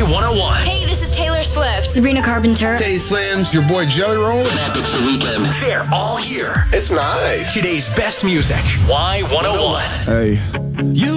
Y101. Hey, this is Taylor Swift. Sabrina Carpenter. Teddy Swims, your boy Jelly Roll. It's the weekend. They're all here. It's nice. Today's best music. Y101. Hey. You